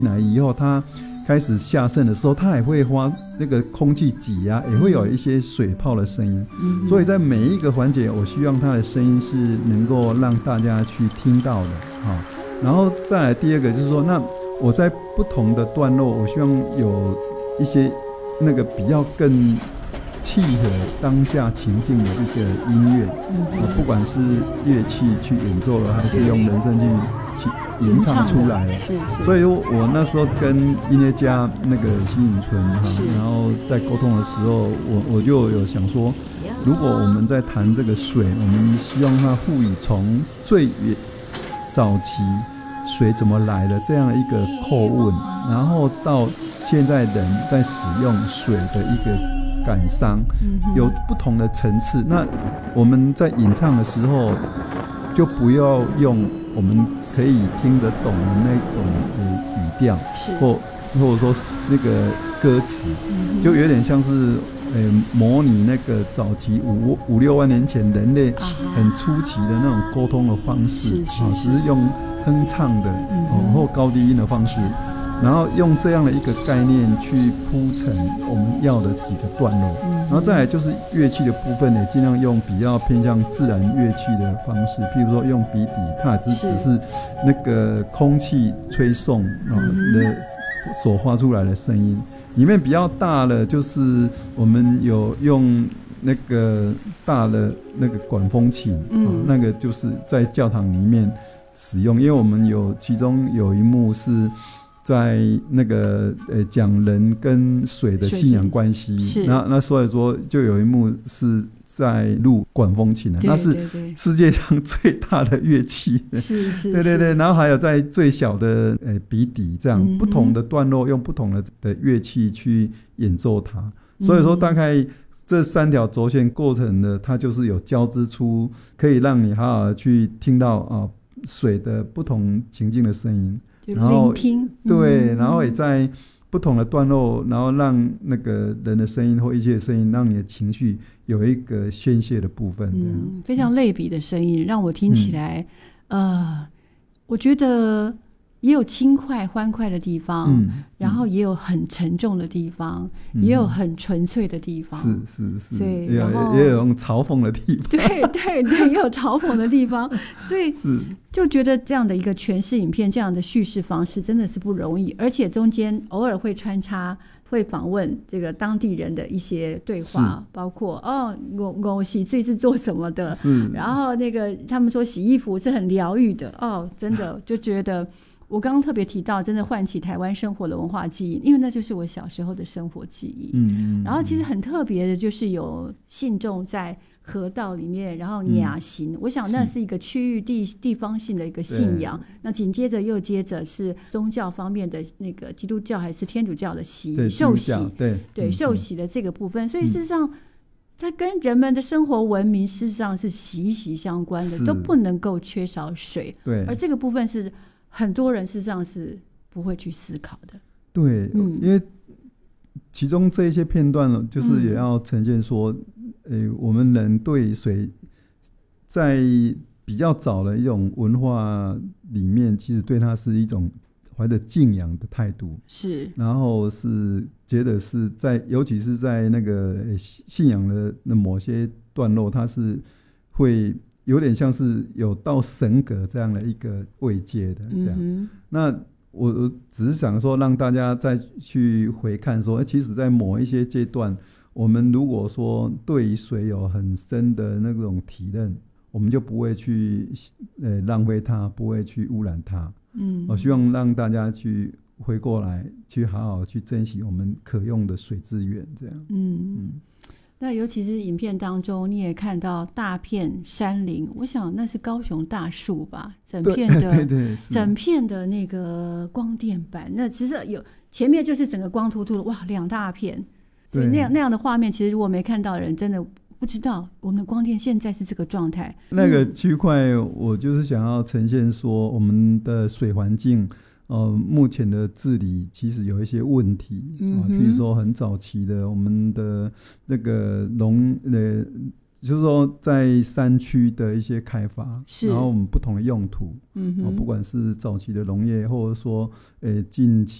来以后，它开始下渗的时候，它也会发那个空气挤压，也会有一些水泡的声音。所以在每一个环节，我希望它的声音是能够让大家去听到的。然后再来第二个就是说，那我在不同的段落，我希望有一些那个比较更契合当下情境的一个音乐，不管是乐器去演奏了，还是用人声去吟唱出来了。 是。 所以我那时候跟音乐家那个辛颖纯然后在沟通的时候，我就有想说，如果我们在谈这个水，我们希望它赋予从最早期水怎么来的这样的一个叩问，然后到现在人在使用水的一个感伤，有不同的层次。那我们在演唱的时候，就不要用我们可以听得懂的那种语调，或者说那个歌词，就有点像是模拟那个早期五六万年前人类很初期的那种沟通的方式，只是用哼唱的或高低音的方式，然后用这样的一个概念去铺成我们要的几个段落，然后再来就是乐器的部分，也尽量用比较偏向自然乐器的方式，譬如说用笔底，它只是那个空气吹送的所发出来的声音。里面比较大的就是我们有用那个大的那个管风琴，那个就是在教堂里面使用，因为我们其中有一幕是在那个讲人跟水的信仰关系，那所以说就有一幕是在录管风琴的，那是世界上最大的乐器，是，对，然后还有在最小的笔底，这样不同的段落用不同的乐器去演奏它，所以说大概这3条轴线构成的，它就是有交织出可以让你好好的去听到水的不同情境的声音，然后聆听，对，然后也在不同的段落，然后让那个人的声音或一切的声音，让你的情绪有一个宣泄的部分， 非常类比的声音，让我听起来，我觉得也有轻快欢快的地方，然后也有很沉重的地方，也有很纯粹的地方， 是， 对， 也有嘲讽的地方， 对，也有嘲讽的地方，所以就觉得这样的一个诠释影片，这样的叙事方式真的是不容易，而且中间偶尔会穿插，会访问这个当地人的一些对话，包括我洗最是做什么的，然后那个他们说洗衣服是很疗愈的，真的就觉得。我刚刚特别提到真的唤起台湾生活的文化记忆，因为那就是我小时候的生活记忆，然后其实很特别的就是有信众在河道里面然后雅行，我想那是一个区域地方性的一个信仰，那紧接着又接着是宗教方面的那个基督教还是天主教的受洗，对受洗的这个部分，所以事实上它跟人们的生活文明事实上是息息相关的，都不能够缺少水，对，而这个部分是很多人事实上是不会去思考的，对， 因为其中这一些片段就是也要呈现说，我们人对水在比较早的一种文化里面，其实对它是一种怀着敬仰的态度，是，然后是觉得是在，尤其是在那个信仰的某些段落，它是会有点像是有到神格这样的一个慰藉的这样，那我只是想说让大家再去回看说，其实在某一些阶段，我们如果说对于水有很深的那种体认，我们就不会去浪费它，不会去污染它。我希望让大家去回过来，去好好去珍惜我们可用的水资源，这样。 那尤其是影片当中，你也看到大片山林，我想那是高雄大树吧，整片的对整片的那个光电板，那其实有前面就是整个光秃秃的，哇，2大片，所以那样的画面，其实如果没看到的人，真的不知道我们的光电现在是这个状态。 那个区块，我就是想要呈现说，我们的水环境。目前的治理其实有一些问题，比如说很早期的我们的那个就是说在山区的一些开发， 是然后我们不同的用途，不管是早期的农业，或者说近期